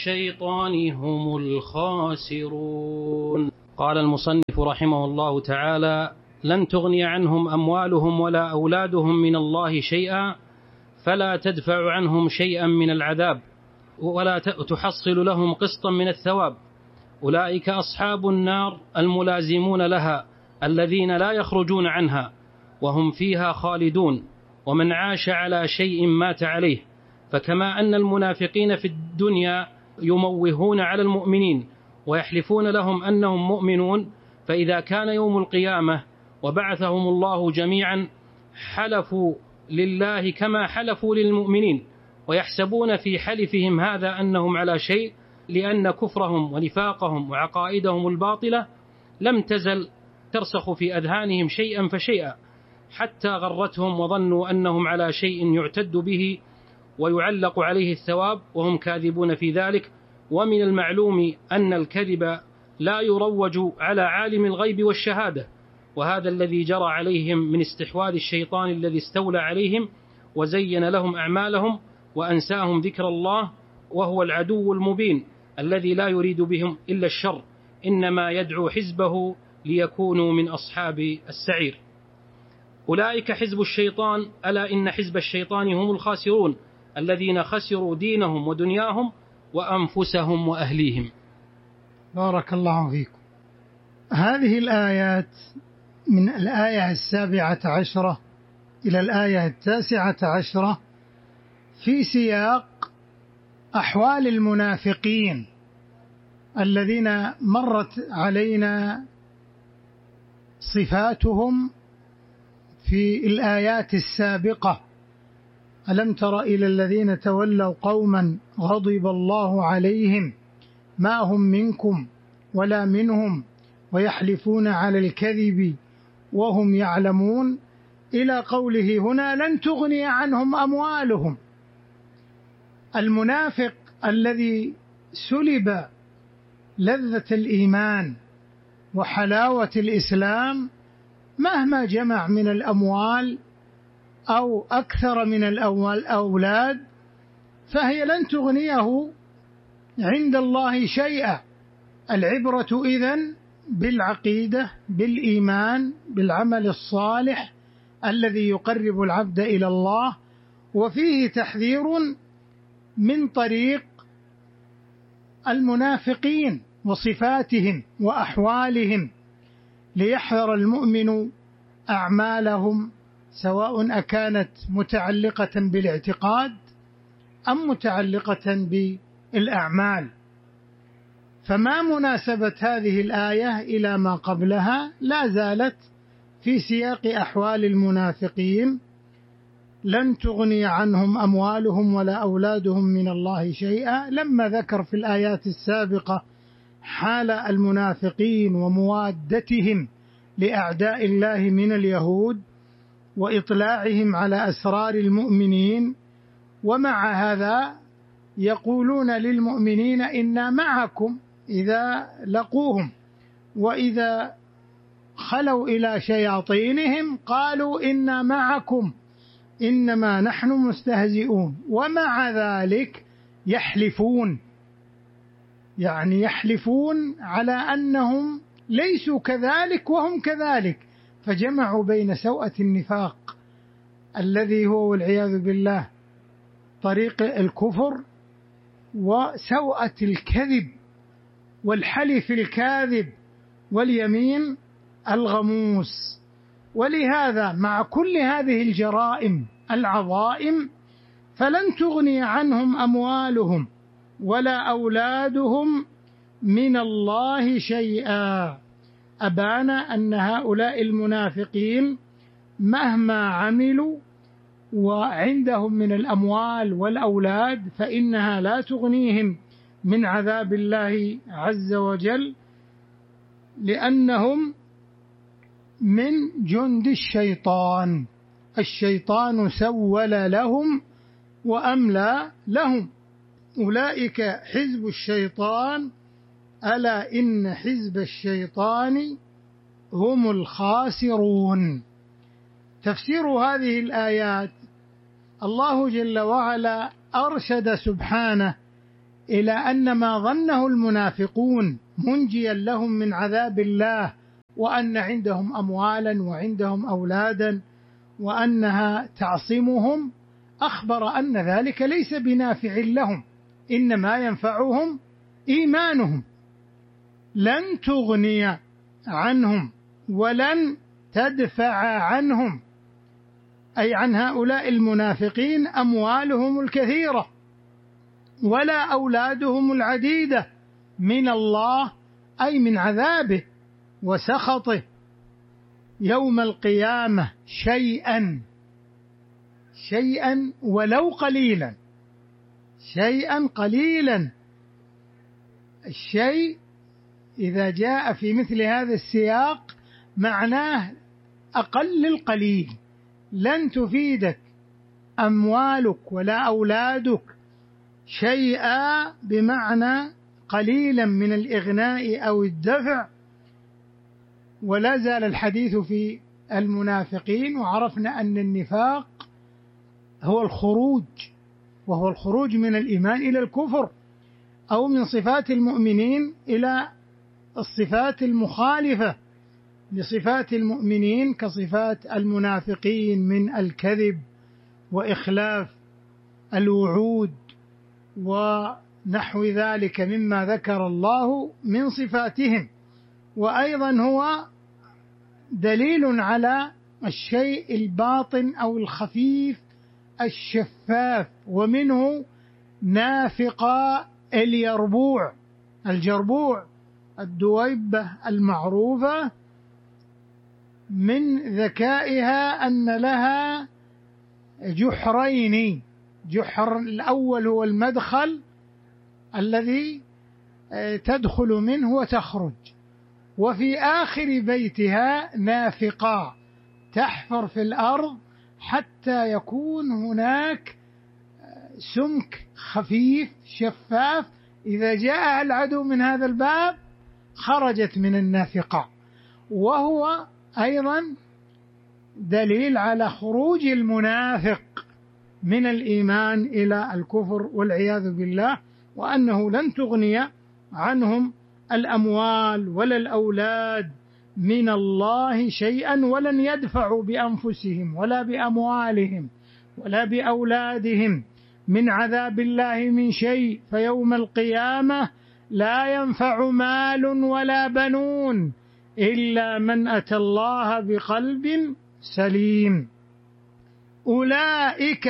الشيطان هم الخاسرون. قال المصنف رحمه الله تعالى: لن تغني عنهم أموالهم ولا أولادهم من الله شيئا، فلا تدفع عنهم شيئا من العذاب ولا تحصل لهم قسطا من الثواب. أولئك أصحاب النار الملازمون لها الذين لا يخرجون عنها وهم فيها خالدون. ومن عاش على شيء مات عليه. فكما أن المنافقين في الدنيا يموهون على المؤمنين ويحلفون لهم أنهم مؤمنون، فإذا كان يوم القيامة وبعثهم الله جميعا حلفوا لله كما حلفوا للمؤمنين، ويحسبون في حلفهم هذا أنهم على شيء، لأن كفرهم ونفاقهم وعقائدهم الباطلة لم تزل ترسخ في أذهانهم شيئا فشيئا، حتى غرتهم وظنوا أنهم على شيء يعتد به ويعلق عليه الثواب، وهم كاذبون في ذلك. ومن المعلوم أن الكذب لا يروج على عالم الغيب والشهادة، وهذا الذي جرى عليهم من استحواذ الشيطان الذي استولى عليهم وزين لهم أعمالهم وأنساهم ذكر الله، وهو العدو المبين الذي لا يريد بهم إلا الشر، إنما يدعو حزبه ليكونوا من أصحاب السعير. أولئك حزب الشيطان، ألا إن حزب الشيطان هم الخاسرون الذين خسروا دينهم ودنياهم وأنفسهم وأهليهم. بارك الله فيكم. هذه الآيات من الآية 17 إلى الآية 19 في سياق أحوال المنافقين الذين مرت علينا صفاتهم في الآيات السابقة. ألم تر إلى الذين تولوا قوما غضب الله عليهم ما هم منكم ولا منهم ويحلفون على الكذب وهم يعلمون، إلى قوله هنا لن تغني عنهم أموالهم. المنافق الذي سلب لذة الإيمان وحلاوة الإسلام مهما جمع من الأموال أو أكثر من الأولاد فهي لن تغنيه عند الله شيئا. العبرة إذن بالعقيدة، بالإيمان، بالعمل الصالح الذي يقرب العبد إلى الله. وفيه تحذير من طريق المنافقين وصفاتهم وأحوالهم، ليحذر المؤمن أعمالهم سواء أكانت متعلقة بالاعتقاد أم متعلقة بالأعمال. فما مناسبة هذه الآية إلى ما قبلها؟ لا زالت في سياق أحوال المنافقين. لن تغني عنهم أموالهم ولا أولادهم من الله شيئا، لما ذكر في الآيات السابقة حال المنافقين وموادتهم لأعداء الله من اليهود وإطلاعهم على أسرار المؤمنين، ومع هذا يقولون للمؤمنين إنا معكم إذا لقوهم، وإذا خلوا إلى شياطينهم قالوا إنا معكم إنما نحن مستهزئون. ومع ذلك يحلفون، يعني يحلفون على أنهم ليسوا كذلك وهم كذلك، فجمعوا بين سوءة النفاق الذي هو والعياذ بالله طريق الكفر وسوءة الكذب والحلف الكاذب واليمين الغموس. ولهذا مع كل هذه الجرائم العظائم فلن تغني عنهم أموالهم ولا أولادهم من الله شيئا. أبان أن هؤلاء المنافقين مهما عملوا وعندهم من الأموال والأولاد فإنها لا تغنيهم من عذاب الله عز وجل، لأنهم من جند الشيطان. الشيطان سول لهم وأملى لهم. أولئك حزب الشيطان، ألا إن حزب الشيطان هم الخاسرون. تفسير هذه الآيات: الله جل وعلا أرشد سبحانه إلى أن ما ظنه المنافقون منجيا لهم من عذاب الله، وأن عندهم أموالا وعندهم أولادا وأنها تعصمهم، أخبر أن ذلك ليس بنافع لهم، إنما ينفعهم إيمانهم. لن تغني عنهم ولن تدفع عنهم، أي عن هؤلاء المنافقين، أموالهم الكثيرة ولا أولادهم العديدة من الله، أي من عذابه وسخطه يوم القيامة شيئا ولو قليلا، شيئا قليلا. الشيء إذا جاء في مثل هذا السياق معناه أقل القليل. لن تفيدك أموالك ولا أولادك شيئا بمعنى قليلا من الإغناء أو الدفع. ولا زال الحديث في المنافقين، وعرفنا أن النفاق هو الخروج، وهو الخروج من الإيمان إلى الكفر، أو من صفات المؤمنين إلى الصفات المخالفة لصفات المؤمنين، كصفات المنافقين من الكذب وإخلاف الوعود ونحو ذلك مما ذكر الله من صفاتهم. وأيضا هو دليل على الشيء الباطن أو الخفيف الشفاف، ومنه نافق الجربوع الدويبة المعروفة من ذكائها أن لها جحرين، جحر الأول هو المدخل الذي تدخل منه وتخرج، وفي آخر بيتها نافقا تحفر في الأرض حتى يكون هناك سمك خفيف شفاف، إذا جاء العدو من هذا الباب خرجت من النافقة. وهو أيضا دليل على خروج المنافق من الإيمان إلى الكفر والعياذ بالله، وأنه لن تغني عنهم الأموال ولا الأولاد من الله شيئا، ولن يدفعوا بأنفسهم ولا بأموالهم ولا بأولادهم من عذاب الله من شيء. فيوم القيامة لا ينفع مال ولا بنون إلا من أتى الله بقلب سليم. أولئك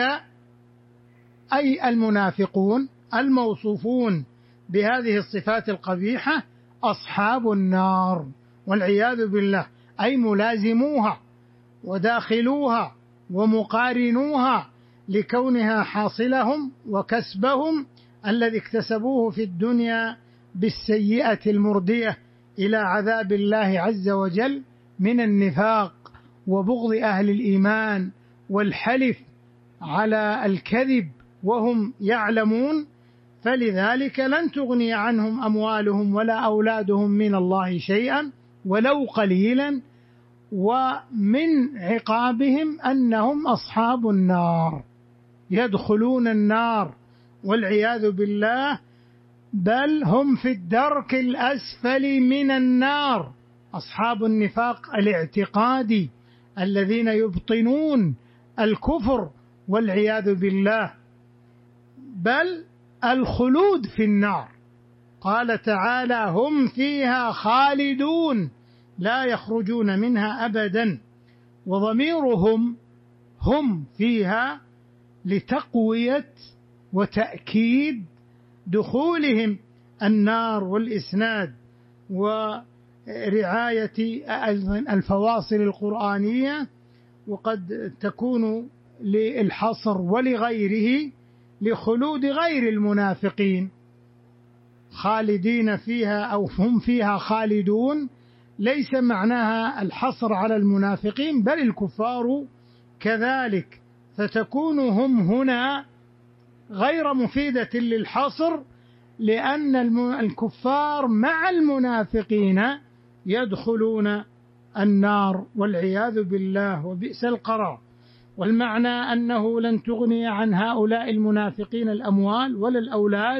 أي المنافقون الموصوفون بهذه الصفات القبيحة أصحاب النار والعياذ بالله، أي ملازموها وداخلوها ومقارنوها لكونها حاصلهم وكسبهم الذي اكتسبوه في الدنيا بالسيئة المردية إلى عذاب الله عز وجل من النفاق وبغض أهل الإيمان والحلف على الكذب وهم يعلمون. فلذلك لن تغني عنهم أموالهم ولا أولادهم من الله شيئا ولو قليلا، ومن عقابهم أنهم أصحاب النار يدخلون النار والعياذ بالله، بل هم في الدرك الأسفل من النار. أصحاب النفاق الاعتقادي الذين يبطنون الكفر والعياذ بالله، بل الخلود في النار. قال تعالى: هم فيها خالدون لا يخرجون منها أبدا. وضميرهم هم فيها لتقوية وتأكيد دخولهم النار والإسناد ورعاية الفواصل القرآنية، وقد تكون للحصر ولغيره لخلود غير المنافقين خالدين فيها أو هم فيها خالدون، ليس معناها الحصر على المنافقين بل الكفار كذلك، فتكون هم هنا غير مفيدة للحصر، لأن الكفار مع المنافقين يدخلون النار والعياذ بالله وبئس القرار. والمعنى أنه لن تغني عن هؤلاء المنافقين الأموال ولا الأولاد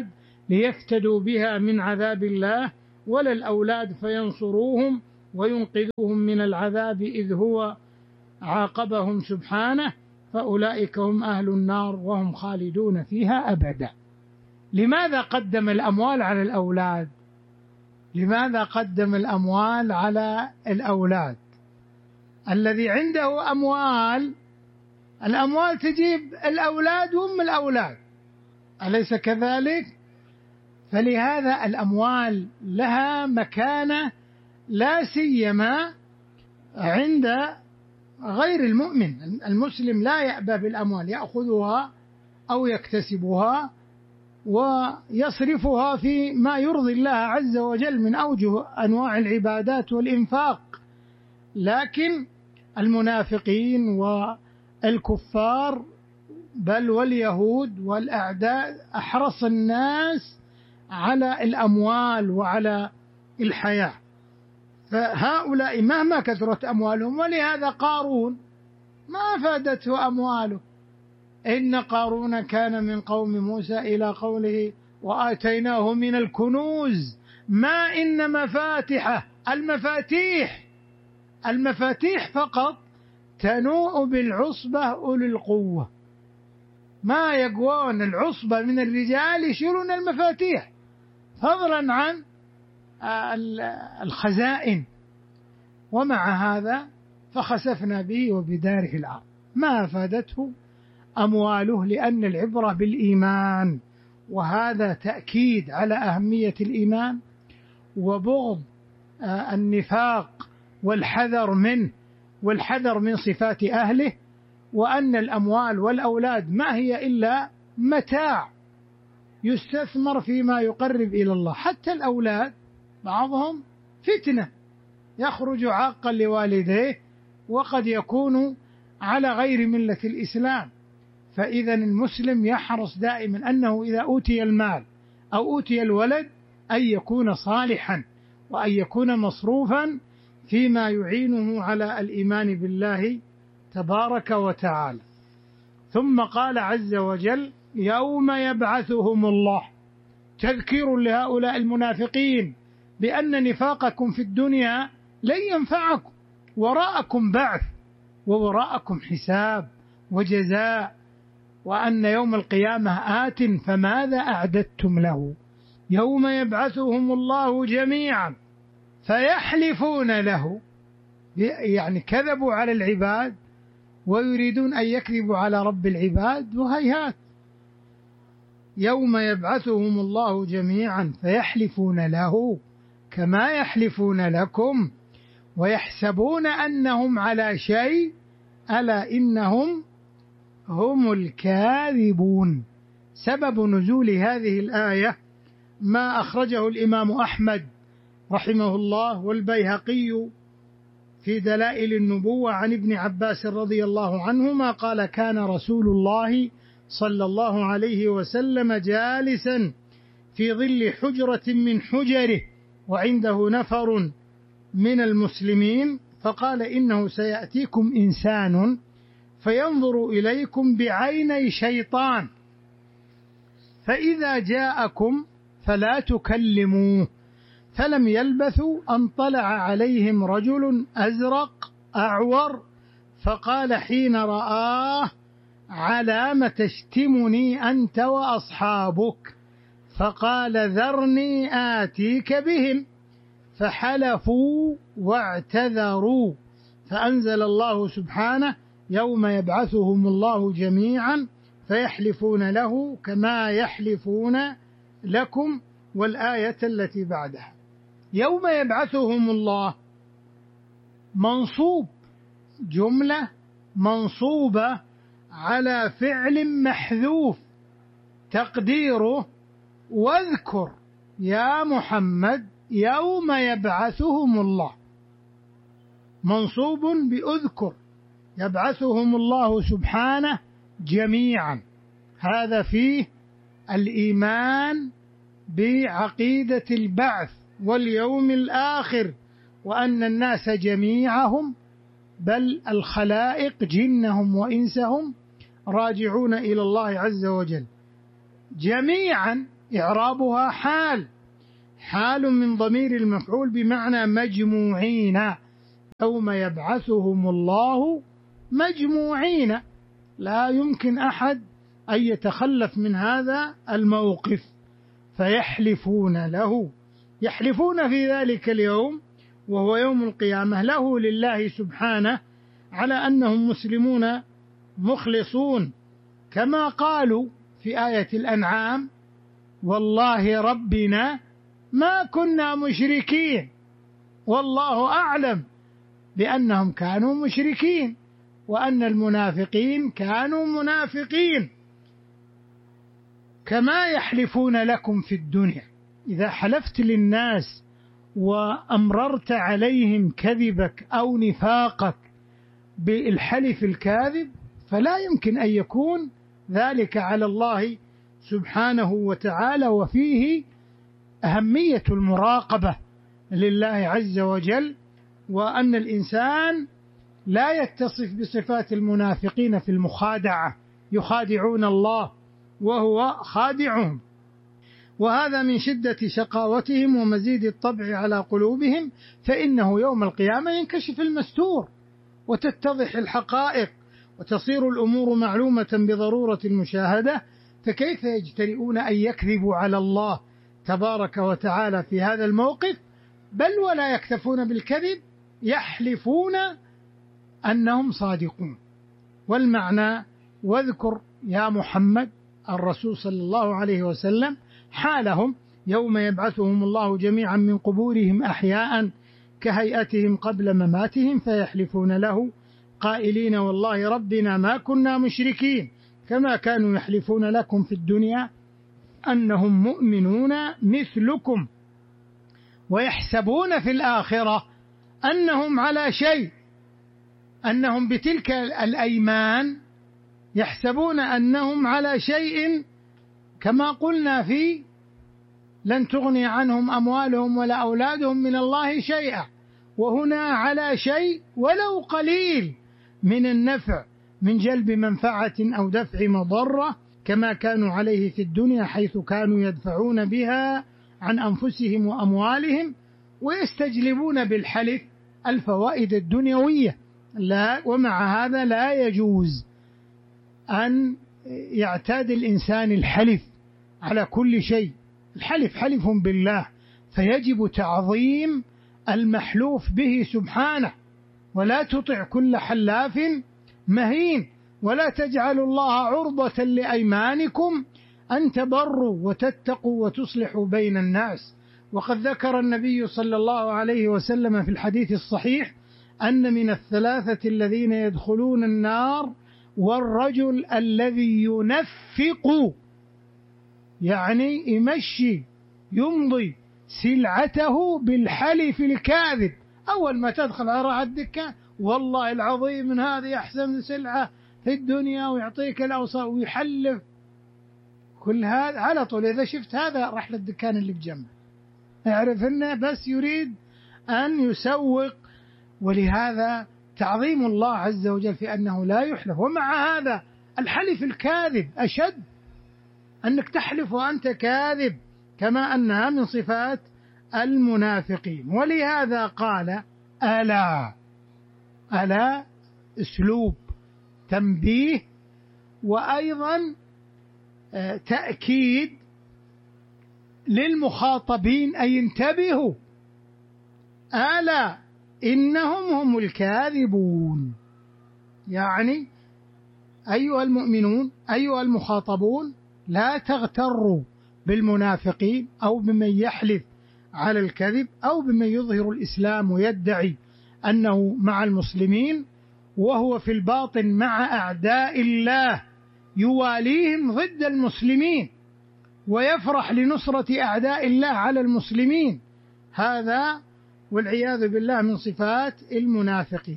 ليفتدوا بها من عذاب الله، ولا الأولاد فينصروهم وينقذوهم من العذاب إذ هو عاقبهم سبحانه، فأولئك هم أهل النار وهم خالدون فيها أبدا. لماذا قدم الأموال على الأولاد؟ لماذا قدم الأموال على الأولاد؟ الذي عنده أموال، الأموال تجيب الأولاد وهم الأولاد، أليس كذلك؟ فلهذا الأموال لها مكانة لا سيما عند غير المؤمن. المسلم لا يأبى بالأموال، يأخذها أو يكتسبها ويصرفها في ما يرضي الله عز وجل من أوجه أنواع العبادات والإنفاق. لكن المنافقين والكفار بل واليهود والأعداء أحرص الناس على الأموال وعلى الحياة، فهؤلاء مهما كثرت أموالهم. ولهذا قارون ما فادته أمواله. إن قارون كان من قوم موسى إلى قوله وآتيناه من الكنوز ما إن مفاتحه، المفاتيح فقط تنوء بالعصبة أولي القوة، ما يقوون العصبة من الرجال يشيلون المفاتيح، فضلا عن الخزائن. ومع هذا فخسفنا به وبداره الأرض، ما أفادته أمواله، لأن العبرة بالإيمان، وهذا تأكيد على أهمية الإيمان وبغض النفاق والحذر منه، والحذر من صفات أهله، وأن الأموال والأولاد ما هي إلا متاع يستثمر فيما يقرب إلى الله. حتى الأولاد بعضهم فتنة، يخرج عاقا لوالديه وقد يكون على غير ملة الإسلام. فإذا المسلم يحرص دائما أنه إذا أوتي المال أو أوتي الولد أن يكون صالحا، وأن يكون مصروفا فيما يعينه على الإيمان بالله تبارك وتعالى. ثم قال عز وجل يوم يبعثهم الله، تذكير لهؤلاء المنافقين بأن نفاقكم في الدنيا لن ينفعكم، وراءكم بعث ووراءكم حساب وجزاء، وأن يوم القيامة آت فماذا أعددتم له. يوم يبعثهم الله جميعا فيحلفون له، يعني كذبوا على العباد ويريدون أن يكذبوا على رب العباد، وهيهات. يوم يبعثهم الله جميعا فيحلفون له كما يحلفون لكم ويحسبون أنهم على شيء ألا إنهم هم الكاذبون. سبب نزول هذه الآية ما أخرجه الإمام أحمد رحمه الله والبيهقي في دلائل النبوة عن ابن عباس رضي الله عنهما قال كان رسول الله صلى الله عليه وسلم جالسا في ظل حجرة من حجره وعنده نفر من المسلمين، فقال إنه سيأتيكم إنسان فينظر إليكم بعيني شيطان، فإذا جاءكم فلا تكلموه. فلم يلبثوا أن طلع عليهم رجل أزرق أعور، فقال حين رآه علام تشتمني أنت وأصحابك؟ فقال ذرني آتيك بهم، فحلفوا واعتذروا، فأنزل الله سبحانه يوم يبعثهم الله جميعا فيحلفون له كما يحلفون لكم، والآية التي بعدها. يوم يبعثهم الله منصوب، جملة منصوبة على فعل محذوف تقديره واذكر يا محمد يوم يبعثهم الله، منصوب بأذكر، يبعثهم الله سبحانه جميعا. هذا فيه الإيمان بعقيدة البعث واليوم الآخر، وأن الناس جميعهم بل الخلائق جنهم وإنسهم راجعون إلى الله عز وجل جميعا إعرابها حال من ضمير المفعول بمعنى مجموعين، يوم يبعثهم الله مجموعين. لا يمكن أحد أن يتخلف من هذا الموقف. فيحلفون له، يحلفون في ذلك اليوم وهو يوم القيامة له لله سبحانه على أنهم مسلمون مخلصون، كما قالوا في آية الأنعام: والله ربنا ما كنا مشركين، والله أعلم بأنهم كانوا مشركين وأن المنافقين كانوا منافقين. كما يحلفون لكم في الدنيا، إذا حلفت للناس وأمررت عليهم كذبك أو نفاقك بالحلف الكاذب، فلا يمكن أن يكون ذلك على الله سبحانه وتعالى. وفيه أهمية المراقبة لله عز وجل، وأن الإنسان لا يتصف بصفات المنافقين في المخادعة، يخادعون الله وهو خادعهم، وهذا من شدة شقاوتهم ومزيد الطبع على قلوبهم، فإنه يوم القيامة ينكشف المستور وتتضح الحقائق وتصير الأمور معلومة بضرورة المشاهدة. فكيف يجترئون أن يكذبوا على الله تبارك وتعالى في هذا الموقف؟ بل ولا يكتفون بالكذب، يحلفون أنهم صادقون. والمعنى: واذكر يا محمد الرسول صلى الله عليه وسلم حالهم يوم يبعثهم الله جميعا من قبورهم أحياء كهيئتهم قبل مماتهم، فيحلفون له قائلين: والله ربنا ما كنا مشركين، كما كانوا يحلفون لكم في الدنيا أنهم مؤمنون مثلكم، ويحسبون في الآخرة أنهم على شيء، أنهم بتلك الأيمان يحسبون أنهم على شيء، كما قلنا في لن تغني عنهم أموالهم ولا أولادهم من الله شيئا، وهنا على شيء ولو قليل من النفع من جلب منفعة أو دفع مضرة، كما كانوا عليه في الدنيا، حيث كانوا يدفعون بها عن أنفسهم وأموالهم ويستجلبون بالحلف الفوائد الدنيوية. لا، ومع هذا لا يجوز أن يعتاد الإنسان الحلف على كل شيء. الحلف حلف بالله، فيجب تعظيم المحلوف به سبحانه، ولا تطع كل حلاف مهين، ولا تجعلوا الله عرضة لأيمانكم أن تبروا وتتقوا وتصلحوا بين الناس. وقد ذكر النبي صلى الله عليه وسلم في الحديث الصحيح أن من الثلاثة الذين يدخلون النار والرجل الذي ينفق، يعني يمشي يمضي سلعته بالحلف الكاذب. أول ما تدخل على الدكة: والله العظيم من هذه أحسن سلعة في الدنيا، ويعطيك الأوصاف ويحلف. كل هذا على طول إذا شفت هذا راح للدكان اللي بجنبه، اعرف أنه بس يريد أن يسوق. ولهذا تعظيم الله عز وجل في أنه لا يحلف. ومع هذا الحلف الكاذب أشد، أنك تحلف وأنت كاذب، كما أنها من صفات المنافقين. ولهذا قال: ألا أسلوب تنبيه، وأيضا تأكيد للمخاطبين أن ينتبهوا: ألا إنهم هم الكاذبون. يعني أيها المؤمنون، أيها المخاطبون، لا تغتروا بالمنافقين أو بمن يحلف على الكذب أو بمن يظهر الإسلام ويدعي أنه مع المسلمين وهو في الباطن مع أعداء الله، يواليهم ضد المسلمين ويفرح لنصرة أعداء الله على المسلمين. هذا والعياذ بالله من صفات المنافقين.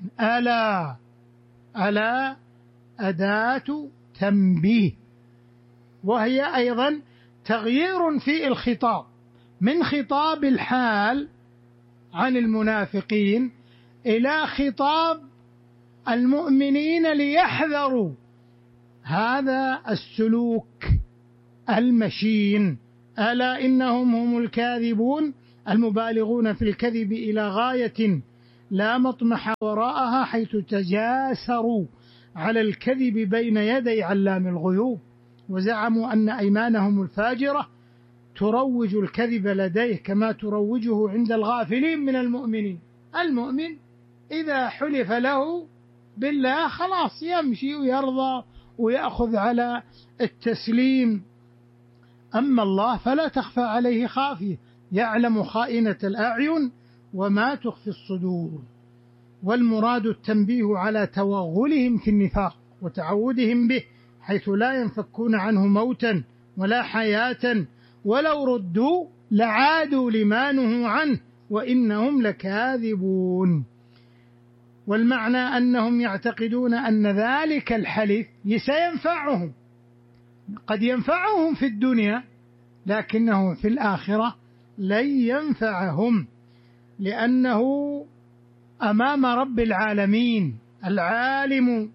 ألا أداة تنبيه، وهي أيضا تغيير في الخطاب من خطاب الحال عن المنافقين إلى خطاب المؤمنين ليحذروا هذا السلوك المشين ألا إنهم هم الكاذبون المبالغون في الكذب إلى غاية لا مطمح وراءها، حيث تجاسروا على الكذب بين يدي علام الغيوب، وزعموا أن أيمانهم الفاجرة تروج الكذب لديه كما تروجه عند الغافلين من المؤمنين. المؤمن إذا حلف له بالله خلاص يمشي ويرضى ويأخذ على التسليم، أما الله فلا تخفى عليه خافية، يعلم خائنة الأعين وما تخفي الصدور. والمراد التنبيه على توغلهم في النفاق وتعودهم به، حيث لا ينفكون عنه موتا ولا حياة، ولو ردوا لعادوا لما نهوا عنه وإنهم لكاذبون. والمعنى أنهم يعتقدون أن ذلك الحلف سينفعهم، قد ينفعهم في الدنيا لكنه في الآخرة لن ينفعهم، لأنه أمام رب العالمين العالم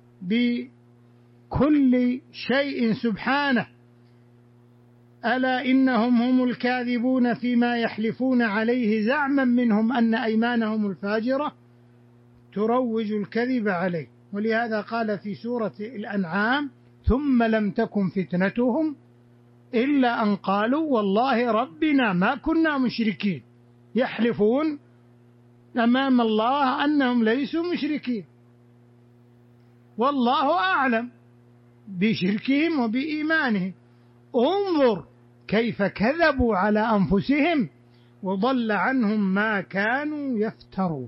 بكل شيء سبحانه. ألا إنهم هم الكاذبون فيما يحلفون عليه زعما منهم أن أيمانهم الفاجرة تروج الكذب عليه. ولهذا قال في سورة الأنعام: ثم لم تكن فتنتهم إلا أن قالوا والله ربنا ما كنا مشركين. يحلفون أمام الله أنهم ليسوا مشركين، والله أعلم بشركهم وبإيمانهم. انظر كيف كذبوا على أنفسهم وضل عنهم ما كانوا يفترون.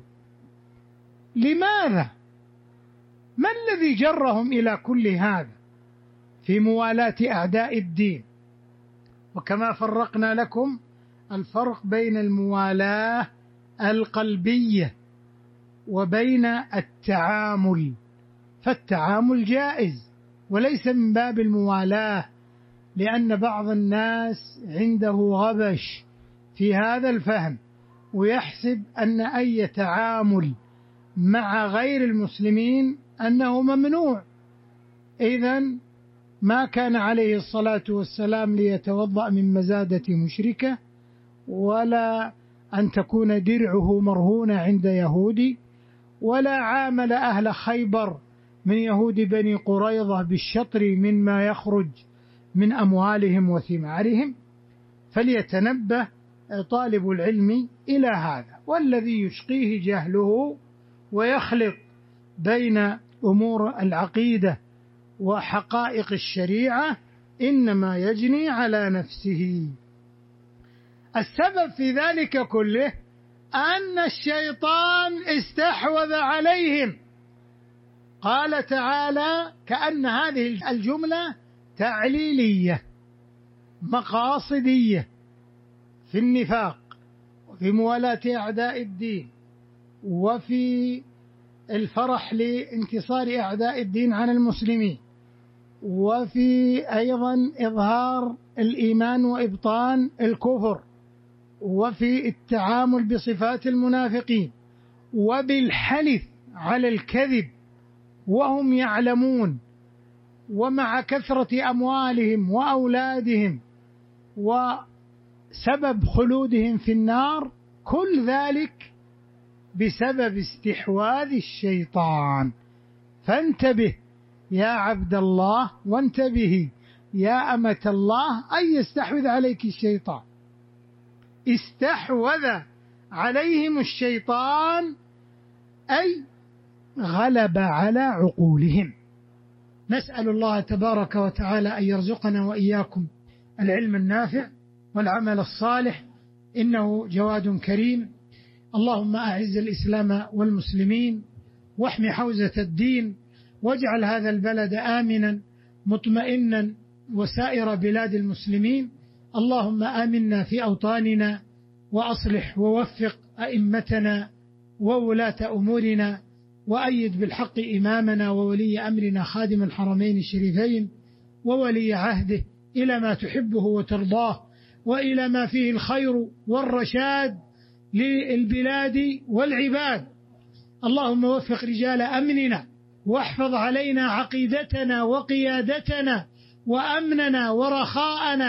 لماذا؟ ما الذي جرهم إلى كل هذا في موالاة أعداء الدين؟ وكما فرقنا لكم الفرق بين الموالاة القلبية وبين التعامل، فالتعامل جائز وليس من باب الموالاة، لأن بعض الناس عنده غبش في هذا الفهم ويحسب أن أي تعامل مع غير المسلمين أنه ممنوع. إذن ما كان عليه الصلاة والسلام ليتوضأ من مزادة مشركة، ولا أن تكون درعه مرهونة عند يهودي، ولا عامل أهل خيبر من يهود بني قريظة بالشطر مما يخرج من أموالهم وثمارهم. فليتنبه طالب العلم إلى هذا، والذي يشقيه جهله ويخلط بين أمور العقيدة وحقائق الشريعة إنما يجني على نفسه. السبب في ذلك كله أن الشيطان استحوذ عليهم. قال تعالى كأن هذه الجملة تعليلية مقاصدية في النفاق وفي موالاة أعداء الدين وفي الفرح لانتصار أعداء الدين عن المسلمين، وفي أيضا إظهار الإيمان وإبطان الكفر، وفي التعامل بصفات المنافقين، وبالحلف على الكذب وهم يعلمون، ومع كثرة أموالهم وأولادهم وسبب خلودهم في النار، كل ذلك بسبب استحواذ الشيطان. فانتبه يا عبد الله، وانتبهي يا أمة الله أن يستحوذ عليك الشيطان. استحوذ عليهم الشيطان أي غلب على عقولهم. نسأل الله تبارك وتعالى أن يرزقنا وإياكم العلم النافع والعمل الصالح، إنه جواد كريم. اللهم أعز الإسلام والمسلمين واحم حوزة الدين، واجعل هذا البلد آمنا مطمئنا وسائر بلاد المسلمين. اللهم آمنا في أوطاننا، وأصلح ووفق أئمتنا وولاة أمورنا، وأيد بالحق إمامنا وولي أمرنا خادم الحرمين الشريفين وولي عهده إلى ما تحبه وترضاه، وإلى ما فيه الخير والرشاد للبلاد والعباد. اللهم وفق رجال أمننا، واحفظ علينا عقيدتنا وقيادتنا وأمننا ورخاءنا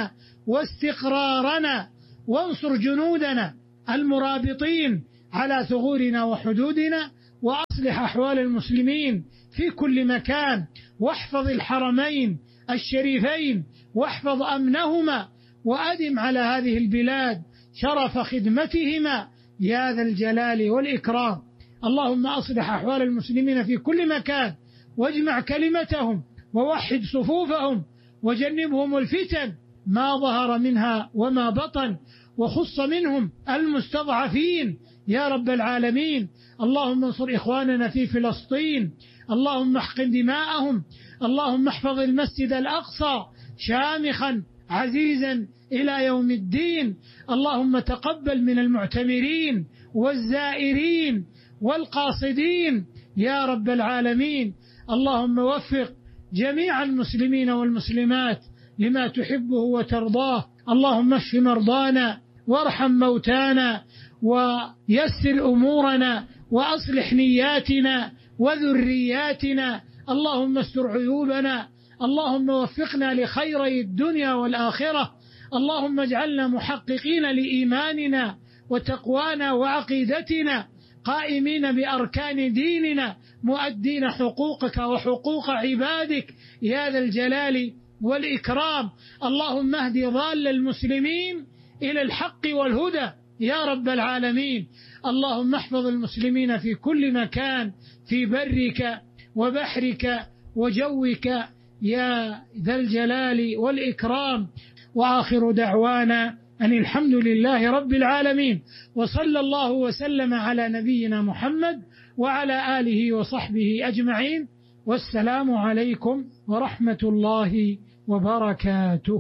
واستقرارنا، وانصر جنودنا المرابطين على ثغورنا وحدودنا، وأصلح أحوال المسلمين في كل مكان، واحفظ الحرمين الشريفين واحفظ أمنهما، وأدم على هذه البلاد شرف خدمتهما يا ذا الجلال والإكرام. اللهم أصلح أحوال المسلمين في كل مكان، واجمع كلمتهم ووحد صفوفهم، وجنبهم الفتن ما ظهر منها وما بطن، وخص منهم المستضعفين يا رب العالمين. اللهم انصر إخواننا في فلسطين، اللهم احقن دماءهم، اللهم احفظ المسجد الأقصى شامخا عزيزا إلى يوم الدين. اللهم تقبل من المعتمرين والزائرين والقاصدين يا رب العالمين. اللهم وفق جميع المسلمين والمسلمات لما تحبه وترضاه. اللهم اشف مرضانا وارحم موتانا ويسر أمورنا وأصلح نياتنا وذرياتنا. اللهم استر عيوبنا، اللهم وفقنا لخيري الدنيا والآخرة. اللهم اجعلنا محققين لإيماننا وتقوانا وعقيدتنا، قائمين بأركان ديننا، مؤدين حقوقك وحقوق عبادك يا ذا الجلال والإكرام. اللهم اهد ضال المسلمين إلى الحق والهدى يا رب العالمين. اللهم احفظ المسلمين في كل مكان، في برك وبحرك وجوك يا ذا الجلال والإكرام. وآخر دعوانا أن الحمد لله رب العالمين، وصلى الله وسلم على نبينا محمد وعلى آله وصحبه أجمعين، والسلام عليكم ورحمة الله وبركاته.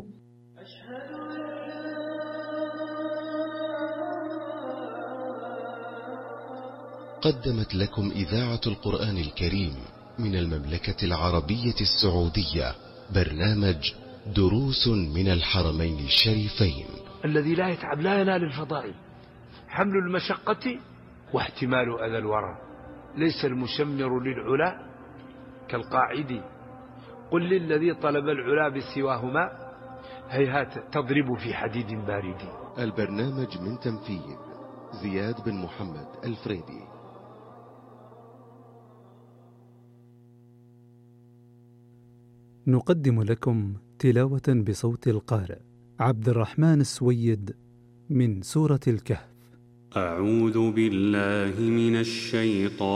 قدمت لكم إذاعة القرآن الكريم من المملكة العربية السعودية برنامج دروس من الحرمين الشريفين. الذي لا يتعب لا ينال الفضائل، حمل المشقة واحتمال أذى الورى. ليس المشمر للعلا كالقاعد، قل للذي طلب العلا بسواهما هيهات تضرب في حديد بارد. البرنامج من تنفيذ زياد بن محمد الفريدي. نقدم لكم تلاوة بصوت القارئ عبد الرحمن السويد من سورة الكهف. أعوذ بالله من الشيطان